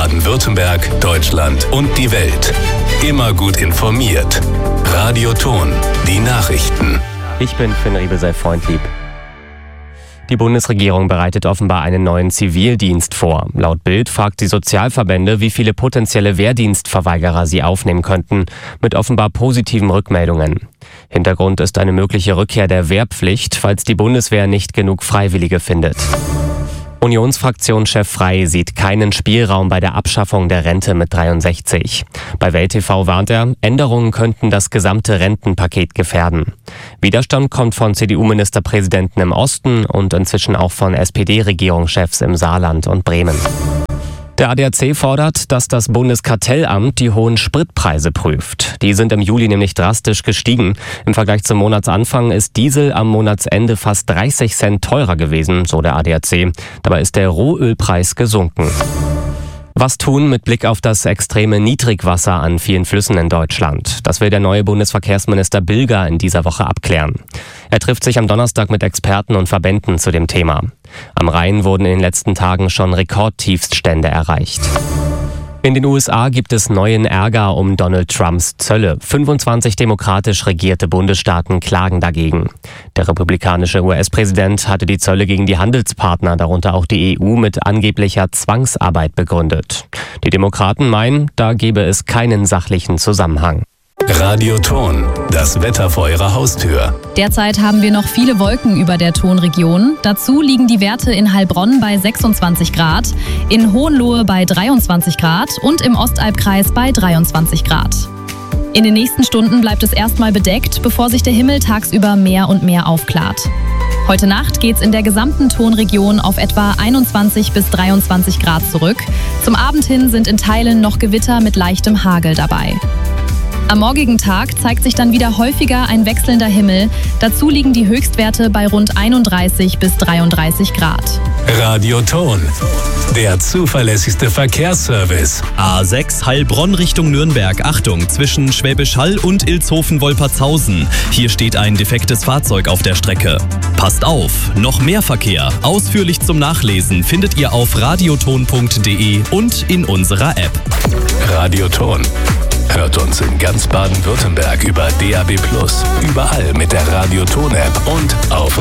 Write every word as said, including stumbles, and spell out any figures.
Baden-Württemberg, Deutschland und die Welt. Immer gut informiert. Radio Ton, die Nachrichten. Ich bin Finn Riebel, sei freundlieb. Die Bundesregierung bereitet offenbar einen neuen Zivildienst vor. Laut Bild fragt die Sozialverbände, wie viele potenzielle Wehrdienstverweigerer sie aufnehmen könnten, mit offenbar positiven Rückmeldungen. Hintergrund ist eine mögliche Rückkehr der Wehrpflicht, falls die Bundeswehr nicht genug Freiwillige findet. Unionsfraktionschef Frey sieht keinen Spielraum bei der Abschaffung der Rente mit dreiundsechzig. Bei Welt T V warnt er, Änderungen könnten das gesamte Rentenpaket gefährden. Widerstand kommt von C D U-Ministerpräsidenten im Osten und inzwischen auch von S P D-Regierungschefs im Saarland und Bremen. Der A D A C fordert, dass das Bundeskartellamt die hohen Spritpreise prüft. Die sind im Juli nämlich drastisch gestiegen. Im Vergleich zum Monatsanfang ist Diesel am Monatsende fast dreißig Cent teurer gewesen, so der A D A C. Dabei ist der Rohölpreis gesunken. Was tun mit Blick auf das extreme Niedrigwasser an vielen Flüssen in Deutschland? Das will der neue Bundesverkehrsminister Bilger in dieser Woche abklären. Er trifft sich am Donnerstag mit Experten und Verbänden zu dem Thema. Am Rhein wurden in den letzten Tagen schon Rekordtiefststände erreicht. In den U S A gibt es neuen Ärger um Donald Trumps Zölle. fünfundzwanzig demokratisch regierte Bundesstaaten klagen dagegen. Der republikanische U S-Präsident hatte die Zölle gegen die Handelspartner, darunter auch die E U, mit angeblicher Zwangsarbeit begründet. Die Demokraten meinen, da gebe es keinen sachlichen Zusammenhang. Radio Ton, das Wetter vor Ihrer Haustür. Derzeit haben wir noch viele Wolken über der Tonregion. Dazu liegen die Werte in Heilbronn bei sechsundzwanzig Grad, in Hohenlohe bei dreiundzwanzig Grad und im Ostalbkreis bei dreiundzwanzig Grad. In den nächsten Stunden bleibt es erstmal bedeckt, bevor sich der Himmel tagsüber mehr und mehr aufklart. Heute Nacht geht's in der gesamten Tonregion auf etwa einundzwanzig bis dreiundzwanzig Grad zurück. Zum Abend hin sind in Teilen noch Gewitter mit leichtem Hagel dabei. Am morgigen Tag zeigt sich dann wieder häufiger ein wechselnder Himmel. Dazu liegen die Höchstwerte bei rund einunddreißig bis dreiunddreißig Grad. Radio Ton, der zuverlässigste Verkehrsservice. A sechs Heilbronn Richtung Nürnberg. Achtung, zwischen Schwäbisch Hall und Ilshofen-Wolpertshausen. Hier steht ein defektes Fahrzeug auf der Strecke. Passt auf, noch mehr Verkehr. Ausführlich zum Nachlesen findet ihr auf radioton punkt de und in unserer App. Radio Ton. Hört uns in ganz Baden-Württemberg über D A B plus, überall mit der Radio Ton App und auf